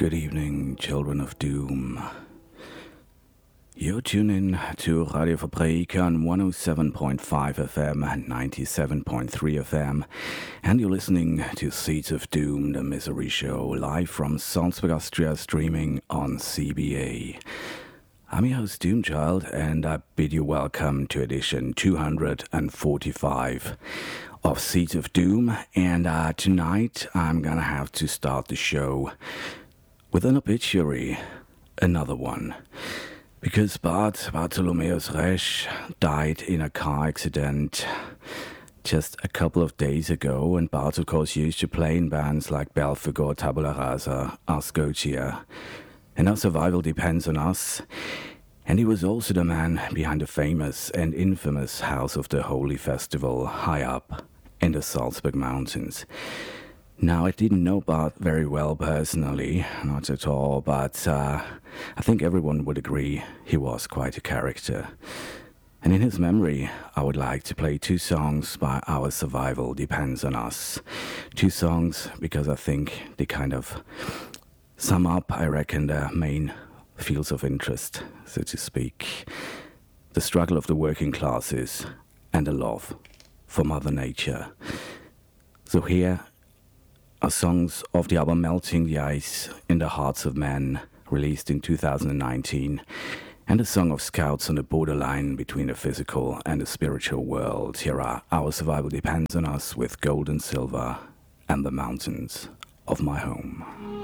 Good evening, children of doom. You're tuning to Radio Fabrik on 107.5 FM and 97.3 FM, and you're listening to Seeds of Doom, the Misery Show, live from Salzburg, Austria, streaming on CBA. I'm your host, Doomchild, and I bid you welcome to edition 245 of Seeds of Doom. And tonight I'm gonna have to start the show with an obituary, another one. Because Bartholomeus Resch died in a car accident just a couple of days ago, and Bart, of course, used to play in bands like Belphegor, Tabula Rasa, Ascotia, and our survival depends on us. And he was also the man behind the famous and infamous House of the Holy Festival high up in the Salzburg Mountains. Now, I didn't know Bart very well personally, not at all, but I think everyone would agree he was quite a character. And in his memory, I would like to play two songs by Our Survival Depends on Us. Two songs because I think they kind of sum up, I reckon, the main fields of interest, so to speak. The struggle of the working classes and the love for Mother Nature. So here are songs of the album Melting the Ice in the Hearts of Men, released in 2019, and a song of scouts on the borderline between the physical and the spiritual world. Here are Our Survival Depends on Us with Gold and Silver and the Mountains of My Home.